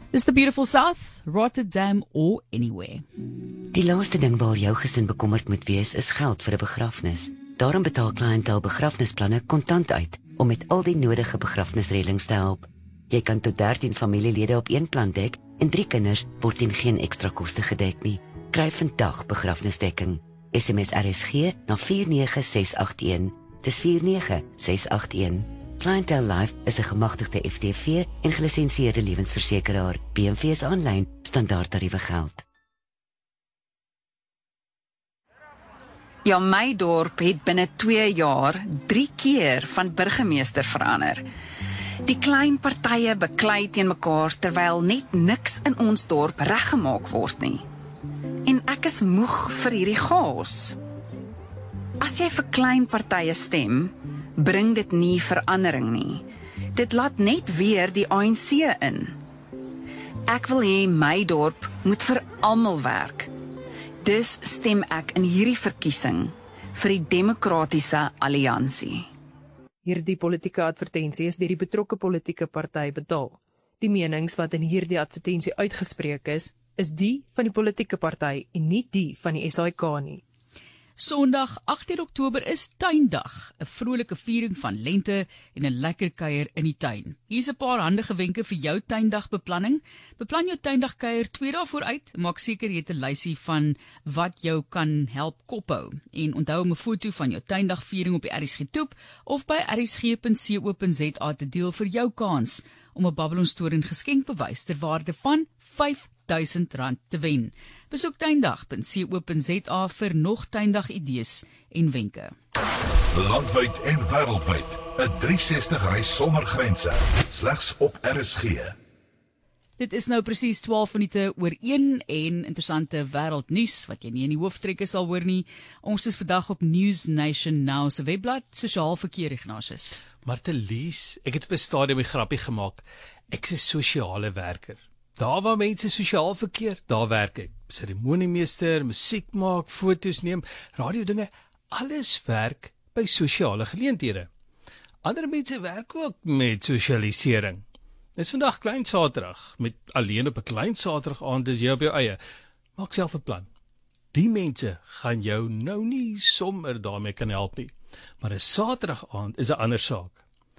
Is the beautiful South, Rotterdam or anywhere? Die laaste ding waar jou gesin bekommerd moet wees is geld vir 'n begrafnis. Daarom betaal Clientele begrafnisplanne kontant uit om met al die nodige begrafnisreëlings te help. Jy kan tot 13 familielede op een plan dek en 3 kinders word teen geen ekstra koste gedek nie. Kry vandag begrafnisdekking. SMS RSG na 49681. Dis 49681. Clientele Life is 'n gemagtigde FTV en gelisensieerde lewensversekeraar. BMV is aanlyn, standaard tariewe geld. Ja, my dorp het binne 2 jaar 3 keer van burgemeester verander. Die klein partye beklei teen mekaar terwyl net niks in ons dorp reggemaak word nie. En ek is moeg vir hierdie chaos. As jy vir klein partye stem, bring dit nie verandering nie. Dit laat net weer die ANC in. Ek wil hê my dorp moet vir almal werk. Dus stem ek in hierdie verkiesing vir die Demokratiese Alliansie. Hierdie politieke advertensie is deur die betrokke politieke party betaal. Die menings wat in hierdie advertensie uitgespreek is die van die politieke party en nie die van die SAIK nie. Sondag 18 Oktober is tuindag, 'n vrolike viering van lente en 'n lekker kuier in die tuin. Hier's 'n paar handige wenke vir jou tuindagbeplanning. Beplan jou tuindagkuier 2 dae vooruit. Maak seker jy het 'n lysie van wat jou kan help kophou. En onthou om 'n foto van jou tuindagviering op die RSG toep of by rsg.co.za te deel vir jou kans om 'n Babylon Story geskenkbewys ter waarde van R5.000 te wen. Besoek tuindag.co.za vir nog tuindagidees en wenke. Landwyd en wêreldwyd, 'n 360 reis sonder grense, slegs op RSG. Dit is nou presies 12 minute oor 1 en interessante wêreldnuus wat jy nie in die hooftrekke sal hoor nie. Ons is vandag op News Nation Now se webblad, sosiaal verkeer, Ignatius. Martelies, ek het op 'n stadium 'n grappie gemaak. Ek is 'n sosiale werker. Daar waar mense sosiaal verkeer, daar werk ek. Seremoniemeester, musiek maak, foto's neem, radio dinge, alles werk by sosiale geleenthede. Ander mense werk ook met sosialisering. Dis vandag klein Saterdag, met alleen op 'n klein Saterdag aand, dis jy op jou eie. Maak self 'n plan. Die mense gaan jou nou nie sommer daarmee kan help nie. Maar 'n Saterdag aand is 'n ander saak.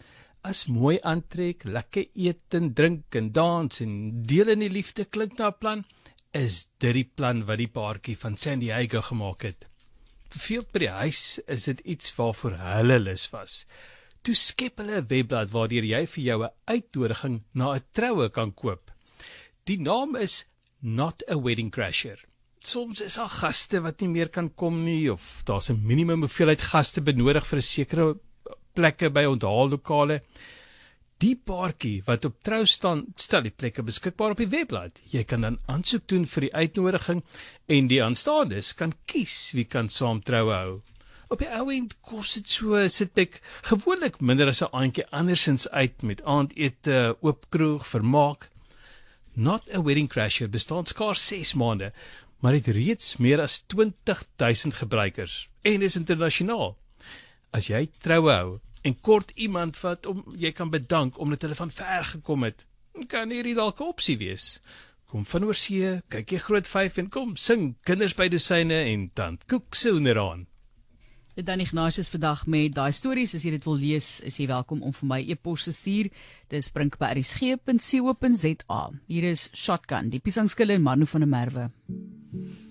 As mooi aantrek, lekker eet en drink en dans en deel in die liefde klink na 'n plan, is dit die plan wat die paartjie van San Diego gemaak het. Verveeld by die huis is dit iets waarvoor hulle lus was. Toe skep hulle 'n webblad waardeur jy vir jou 'n uitnodiging na 'n troue kan koop. Die naam is Not a Wedding Crasher. Soms is daar gaste wat nie meer kan kom nie, of daar's 'n minimum hoeveelheid gaste benodig vir 'n sekere plekke by onthaallokale. Die paartjie wat op trou staan, stel die plekke beskikbaar op die webblad. Jy kan dan aansoek doen vir die uitnodiging en die aanstaandes kan kies wie kan saam troue hou. Op die ou end kos dit so, sit ek gewoonlik minder as 'n aandjie andersins uit met aandete, oop kroeg, vermaak. Not a Wedding Crasher bestaan skaars 6 maande, maar het reeds meer as 20,000 gebruikers en is internasionaal. As jy troue hou en kort iemand wat jy kan bedank omdat hulle van ver gekom het, kan hierdie dalk 'n opsie wees. Kom van oorsee, kyk jy Groot 5 en kom sing kinders by dosyne en dan koek se onderaan. Dit dan Ignatius vandag met daai stories. As jy dit wil lees, is jy welkom om vir my e-pos te stuur. Dis brink by rsg.co.za. Hier is Shotgun, die piesangskille en Manu van der Merwe.